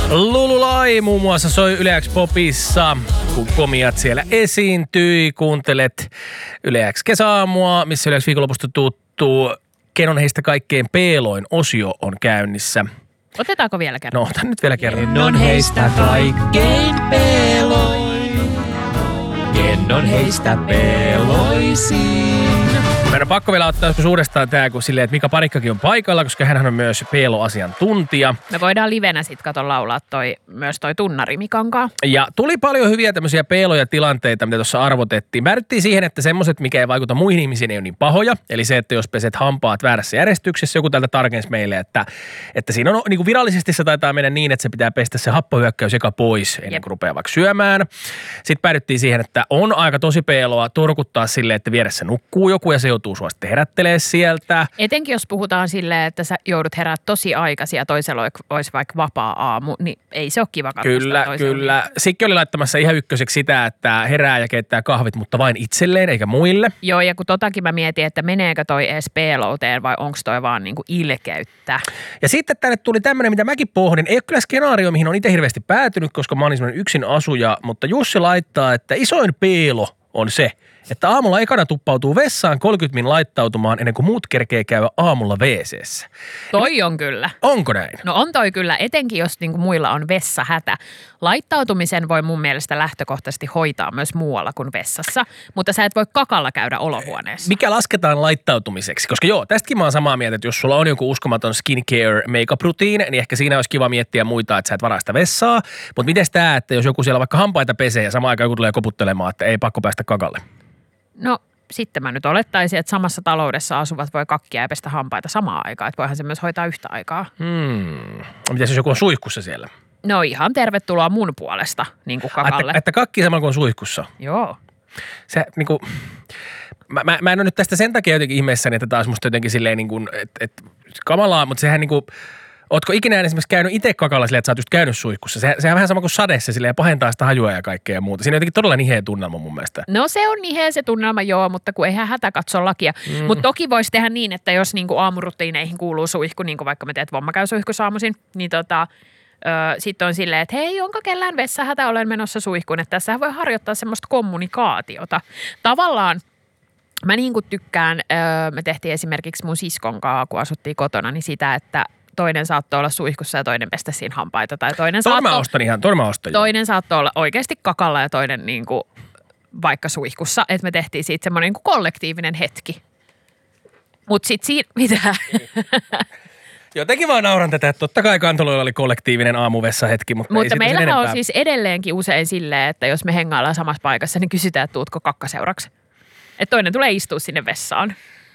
Lululai muun muassa soi Yle X Popissa, kun komiat siellä esiintyi. Kuuntelet Yle X kesäaamua, missä Yle X viikonlopusta tuttu Kenon heistä kaikkein peeloin osio on käynnissä. Otetaanko vielä kerran? No, otan nyt vielä kerran. Kenon heistä kaikkein peeloin. Kenon heistä peeloisin. Meidän on pakko vielä ottaa joskus uudestaan tää, kun silleen, että Mika Parikkakin on paikalla, koska hänhän on myös peeloasiantuntija. Me voidaan livenä sit laulaa myös toi tunnari Mikankaan. Ja tuli paljon hyviä tämmöisiä peeloja tilanteita, mitä tuossa arvotettiin. Päädyttiin siihen, että semmoiset, mikä ei vaikuta muihin ihmisiin, ei ole niin pahoja. Eli se, että jos peset hampaat väärässä järjestyksessä, joku täältä tarkensi meille, että siinä on niin kuin virallisesti se taitaa mennä niin, että se pitää pestä se happohyökkäys eka pois ennen kuin rupeaa vaikka syömään. Sitten päädyttiin siihen, että on aika tosi peeloa turkuttaa silleen, että vieressä nukkuu joku ja se joutuu sua sitten herättelee sieltä. Etenkin jos puhutaan silleen, että sä joudut herää tosi aikaisin ja toisella olisi vaikka vapaa aamu, niin ei se ole kiva katsoa. Kyllä. Sikki oli laittamassa ihan ykköseksi sitä, että herää ja keittää kahvit, mutta vain itselleen eikä muille. Joo, ja kun totakin mä mietin, että meneekö toi edes peelouteen vai onko toi vaan niinku ilkeyttä. Ja sitten tänne tuli tämmöinen, mitä mäkin pohdin. Ei ole kyllä skenaario, mihin on itse hirveästi päätynyt, koska mä olin semmoinen yksin asuja, mutta Jussi laittaa, että isoin peelo on se, että aamulla ekana tuppautuu vessaan 30 min laittautumaan ennen kuin muut kerkee käydä aamulla WC:ssä. Toi on kyllä. Onko näin? No on toi kyllä, etenkin jos niinku muilla on vessahätä. Laittautumisen voi mun mielestä lähtökohtaisesti hoitaa myös muualla kuin vessassa, mutta sä et voi kakalla käydä olohuoneessa. Mikä lasketaan laittautumiseksi? Koska joo, tästäkin mä oon samaa mieltä, että jos sulla on joku uskomaton skincare make-up-rutiini, niin ehkä siinä olisi kiva miettiä muita, että sä et varaa sitä vessaa. Mutta mites tää, että jos joku siellä vaikka hampaita pesee ja samaan aikaan joku tulee koputtelemaan, että ei pakko päästä kakalle? No sitten mä nyt olettaisin, että samassa taloudessa asuvat voi kakkia ja pestä hampaita samaan aikaan. Että voihan se myös hoitaa yhtä aikaa. Mitäs jos joku on suihkussa siellä? No ihan tervetuloa mun puolesta niin kuin kakalle. Että kakki samalla kuin on suihkussa? Joo. Se niinku... Mä en ole nyt tästä sen takia jotenkin ihmeessäni, että taas musta jotenkin silleen niin kuin, että kamalaa, mutta sehän niinku... Ootko ikinä esimerkiksi käynyt itse kakalla silleen, että sä oot just käynyt suihkussa? Sehän on vähän sama kuin sadeessa silleen, pahentaa sitä hajua ja kaikkea muuta. Siinä on jotenkin todella niheä tunnelma mun mielestä. No se on niheä se tunnelma, joo, mutta kun eihän hätä katso lakia. Mutta toki voisi tehdä niin, että jos niinku aamurutiineihin kuuluu suihku, niin kuin vaikka me teet vomma käy suihkussa aamuisin, niin sitten on silleen, että hei, onko kellään vessahätä, olen menossa suihkuun. Että tässähän voi harjoittaa semmoista kommunikaatiota. Tavallaan mä niin kuin tykkään, me tehtiin esimerkiksi mun siskon kanssa, kun asuttiin kotona, niin sitä, että toinen saattoi olla suihkussa ja toinen pestä siinä hampaita. Tai toinen saattoi olla oikeasti kakalla ja toinen niin kuin vaikka suihkussa. Että me tehtiin siitä semmoinen niin kuin kollektiivinen hetki. Mutta sitten siinä, mitä? Jotenkin vaan nauran tätä, että totta kai kanteluilla oli kollektiivinen aamuvessahetki, mutta meillähän on siis edelleenkin usein silleen, että jos me hengaillaan samassa paikassa, niin kysytään, että tuutko kakkaseuraksi. Että toinen tulee istua sinne vessaan.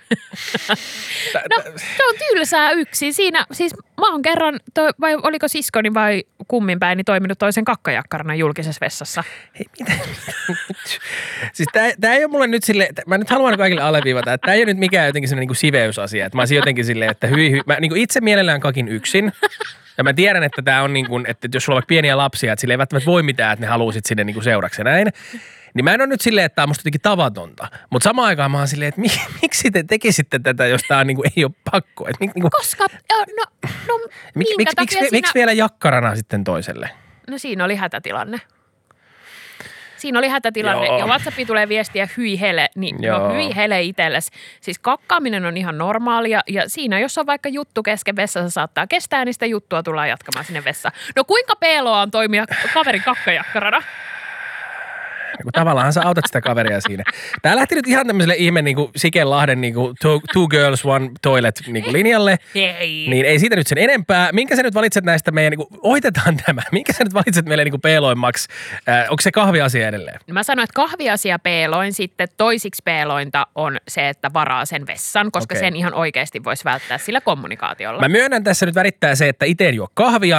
No, se on tylsää yksin. Siinä, siis mä oon kerran, vai oliko siskoni vai kumminpäin, toiminut toisen kakkajakkarana julkisessa vessassa. Hei, mitä? Siis tää ei ole mulle nyt silleen, mä nyt haluan kaikille alleviivata, että tää ei ole nyt mikään jotenkin sellainen niin siveysasia. Että mä olisin jotenkin silleen, että mä niin itse mielellään kakin yksin. Ja mä tiedän, että tää on niin kuin, että jos sulla on vaikka pieniä lapsia, että sille ei välttämättä voi mitään, että ne haluusit sinne niin kuin seuraksi ja näin. Niin mä en ole nyt silleen, että tää on musta jotenkin tavatonta. Mutta samaan aikaan mä oon silleen, että miksi te tekisitte tätä, jos tää on niinku, ei ole pakko. Koska, minkä takia miksi vielä jakkarana sitten toiselle? No siinä oli hätätilanne. Joo. Ja WhatsAppiin tulee viestiä hyi hele, niin no hyi hele itsellesi. Siis kakkaaminen on ihan normaalia ja siinä jos on vaikka juttu kesken vessassa saattaa kestää, niin sitä juttua tullaan jatkamaan sinne vessaan. No kuinka peeloa on toimia kaverin kakkajakkarana? Tavallaan sä autat sitä kaveria siinä. Tää lähti nyt ihan tämmöiselle ihme niinku Sikenlahden niinku two girls, one toilet niinku linjalle. Ei. Niin ei siitä nyt sen enempää. Minkä sä nyt valitset näistä meidän, niinku, ohitetaan tämä. Minkä sä nyt valitset meille niinku peeloimmaksi? Onko se kahviasia edelleen? Mä sanoin, että kahviasia peeloin. Sitten toisiksi peelointa on se, että varaa sen vessan, koska sen ihan oikeasti voisi välttää sillä kommunikaatiolla. Mä myönnän tässä nyt värittää se, että itse en juo kahvia,